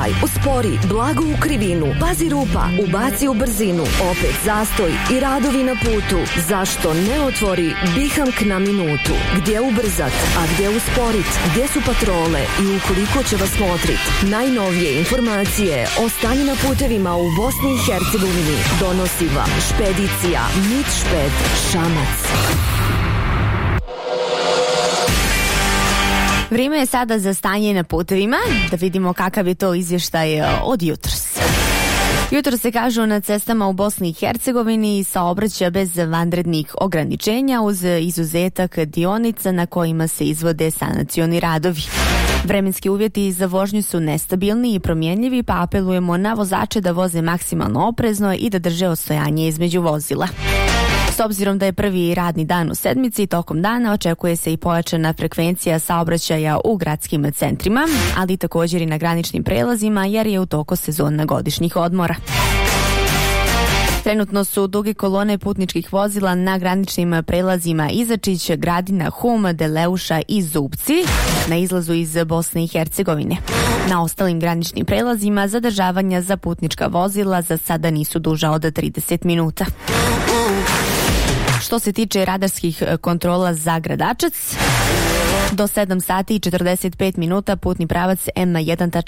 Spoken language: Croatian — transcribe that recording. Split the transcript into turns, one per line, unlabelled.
Zastoj, uspori, blago u krivinu, pazi rupa, ubaci u brzinu, opet zastoj i radovi na putu. Zašto ne otvori Bihamk na minutu? Gdje ubrzat, a gdje usporit? Gdje su patrole i ukoliko će vas motrit? Najnovije informacije o stanju na putevima u Bosni i Hercegovini donosi vam špedicija Mitšped Šamac.
Vrijeme je sada za stanje na putevima, da vidimo kakav je to izvještaj od jutros. Jutro se kažu na cestama u Bosni i Hercegovini saobraća bez vanrednih ograničenja uz izuzetak dionica na kojima se izvode sanacioni radovi. Vremenski uvjeti za vožnju su nestabilni i promjenljivi, pa apelujemo na vozače da voze maksimalno oprezno i da drže odstojanje između vozila. S obzirom da je prvi radni dan u sedmici, tokom dana očekuje se i pojačana frekvencija saobraćaja u gradskim centrima, ali također i na graničnim prelazima jer je u toku sezona godišnjih odmora. Trenutno su duge kolone putničkih vozila na graničnim prelazima Izačić, Gradina, Hum, Deleuša i Zubci na izlazu iz Bosne i Hercegovine. Na ostalim graničnim prelazima zadržavanja za putnička vozila za sada nisu duža od 30 minuta. Što se tiče radarskih kontrola za Gradačac, do 7 sati i 45 minuta putni pravac M1